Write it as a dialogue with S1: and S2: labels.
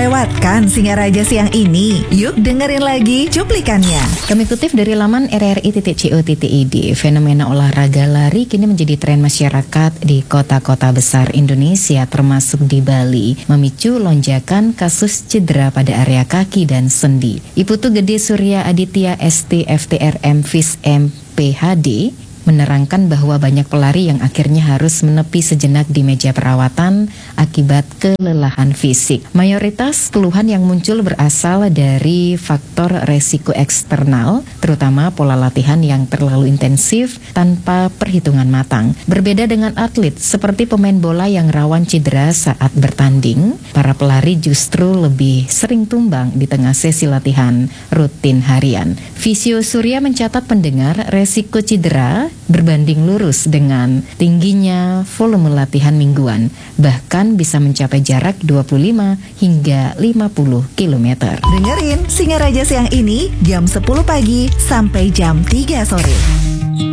S1: terlewatkan Singaraja siang ini? Yuk dengerin lagi cuplikannya.
S2: Kami kutip dari laman rri.co.id, fenomena olahraga lari kini menjadi tren masyarakat di kota-kota besar Indonesia termasuk di Bali, memicu lonjakan kasus cedera pada area kaki dan sendi. Iputu Gede Surya Aditya ST FTRM FISM PHD menerangkan bahwa banyak pelari yang akhirnya harus menepi sejenak di meja perawatan akibat kelelahan fisik. Mayoritas keluhan yang muncul berasal dari faktor resiko eksternal, terutama pola latihan yang terlalu intensif tanpa perhitungan matang. Berbeda dengan atlet seperti pemain bola yang rawan cedera saat bertanding, para pelari justru lebih sering tumbang di tengah sesi latihan rutin harian. Fisio Surya mencatat pendengar resiko cedera berbanding lurus dengan tingginya volume latihan mingguan, bahkan bisa mencapai jarak 25 hingga 50 km.
S1: Dengerin Singaraja siang ini jam 10 pagi sampai jam 3 sore.